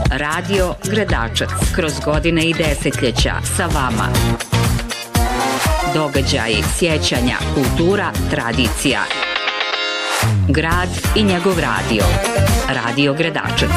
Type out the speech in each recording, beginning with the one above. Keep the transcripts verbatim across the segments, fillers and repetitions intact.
Radio Gradačac, kroz godine i desetljeća sa vama. Događaji, sjećanja, kultura, tradicija. Grad i njegov radio. Radio Gradačac.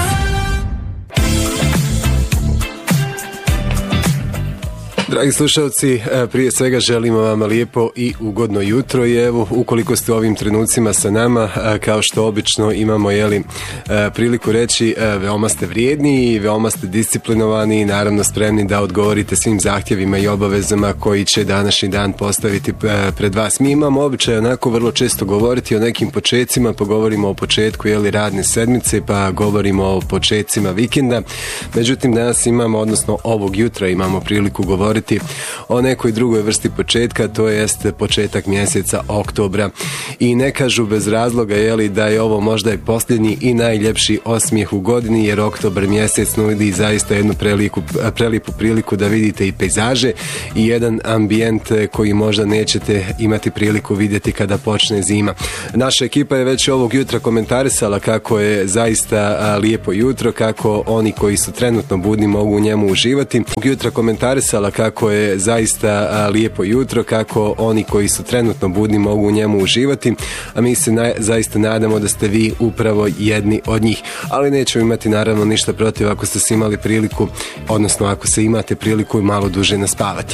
Dragi slušalci, prije svega želimo vam lijepo i ugodno jutro i evo, ukoliko ste u ovim trenucima sa nama, kao što obično imamo jeli, priliku reći, veoma ste vrijedni i veoma ste disciplinovani i naravno spremni da odgovorite svim zahtjevima i obavezama koji će današnji dan postaviti pred vas. Mi imamo običaj onako vrlo često govoriti o nekim početcima, pa govorimo o početku jeli, radne sedmice, pa govorimo o početcima vikenda. Međutim, danas imamo, odnosno ovog jutra imamo priliku govoriti o nekoj drugoj vrsti početka, to jest početak mjeseca oktobra. I ne kažu bez razloga jeli, da je ovo možda i posljednji i najljepši osmijeh u godini, jer oktobar mjesec nudi zaista jednu preliku, prelipu priliku da vidite i pejzaže i jedan ambijent koji možda nećete imati priliku vidjeti kada počne zima. Naša ekipa je već ovog jutra komentarisala kako je zaista lijepo jutro, kako oni koji su trenutno budni mogu u njemu uživati. Ovog jutra komentarisala kako kako je zaista lijepo jutro, kako oni koji su trenutno budni mogu u njemu uživati, a mi se na, zaista nadamo da ste vi upravo jedni od njih. Ali nećemo imati naravno ništa protiv ako ste se imali priliku, odnosno ako se imate priliku malo duže naspavati.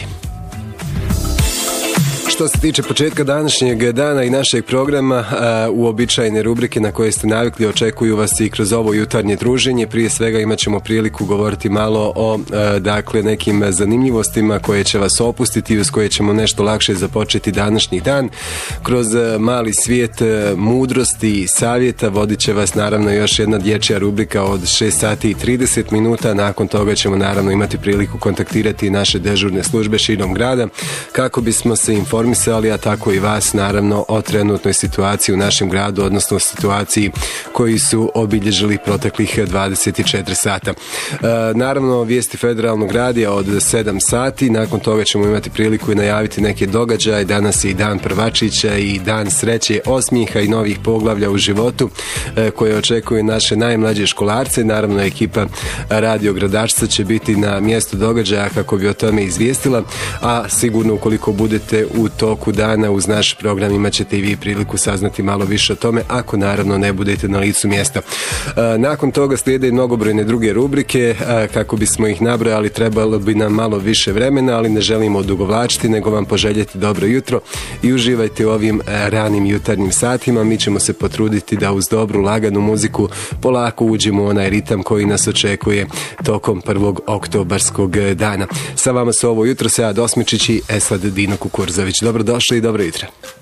Što se tiče početka današnjeg dana i našeg programa, uobičajene rubrike na koje ste navikli očekuju vas i kroz ovo jutarnje druženje. Prije svega imat ćemo priliku govoriti malo o dakle, nekim zanimljivostima koje će vas opustiti i uz koje ćemo nešto lakše započeti današnji dan. Kroz mali svijet mudrosti i savjeta vodit će vas naravno još jedna dječja rubrika od šest sati i trideset minuta. Nakon toga ćemo naravno imati priliku kontaktirati naše dežurne službe širom grada kako bismo se informirali misali, a tako i vas naravno o trenutnoj situaciji u našem gradu, odnosno situaciji koji su obilježili proteklih dvadeset četiri sata. E, naravno, vijesti federalnog radija od sedam sati, nakon toga ćemo imati priliku i najaviti neke događaje. Danas je i dan prvačića i dan sreće, osmijeha i novih poglavlja u životu e, koje očekuje naše najmlađe školarce. Naravno, ekipa Radio Gradačca će biti na mjestu događaja kako bi o tome izvijestila, a sigurno ukoliko budete u toku dana uz naš program imat ćete i vi priliku saznati malo više o tome, ako naravno ne budete na licu mjesta. E, nakon toga slijede mnogobrojne druge rubrike, e, kako bismo ih nabrojali trebalo bi nam malo više vremena, ali ne želimo odugovlačiti, nego vam poželjeti dobro jutro i uživajte u ovim e, ranim jutarnjim satima. Mi ćemo se potruditi da uz dobru laganu muziku polako uđemo u onaj ritam koji nas očekuje tokom prvog oktobarskog dana. Sa vama su ovo jutro Sead Osmičić i Esad Dino Kukurzović. Dobrodošli i dobro jutro.